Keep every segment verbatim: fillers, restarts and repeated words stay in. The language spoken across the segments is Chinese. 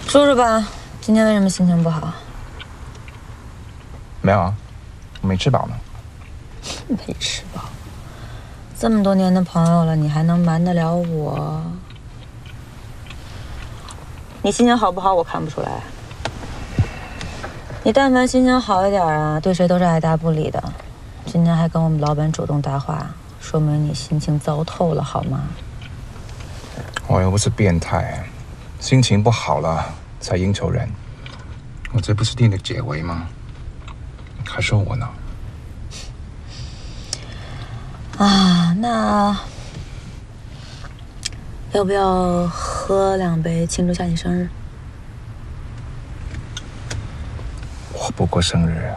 说说吧，今天为什么心情不好？ 没有啊，我没吃饱呢。 没吃饱，这么多年的朋友了，你还能瞒得了我？你心情好不好，我看不出来。你但凡心情好一点啊，对谁都是爱答不理的。今天还跟我们老板主动搭话，说明你心情糟透了，好吗？ 我又不是变态，心情不好了才应酬人。我这不是替你解围吗？还说我呢？ 啊，那要不要喝两杯庆祝下你生日？ 我不过生日。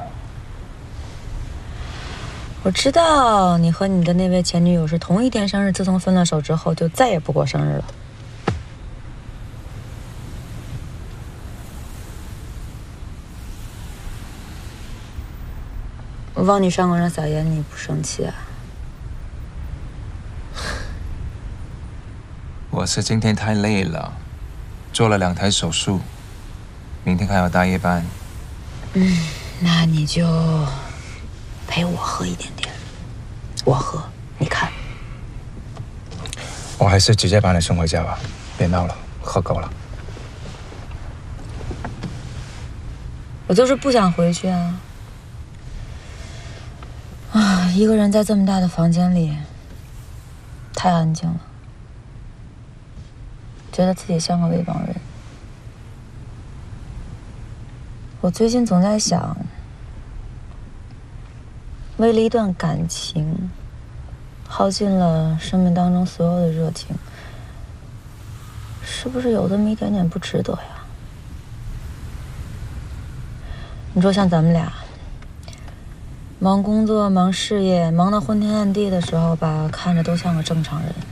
我知道你和你的那位前女友是同一天生日，自从分了手之后就再也不过生日了。我往你伤口上撒盐，你不生气啊？ 我是今天太累了，做了两台手术，明天还要大夜班。 嗯，那你就陪我喝一点点，我喝，你看。 我还是直接把你送回家吧，别闹了，喝够了。 我就是不想回去啊！啊，一个人在这么大的房间里，太安静了，觉得自己像个未亡人。我最近总在想，为了一段感情，耗尽了生命当中所有的热情，是不是有这么一点点不值得呀？你说像咱们俩，忙工作、忙事业、忙到昏天暗地的时候吧，看着都像个正常人，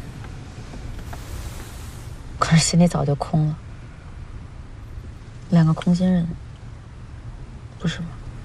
可是心里早就空了，两个空心人，不是吗？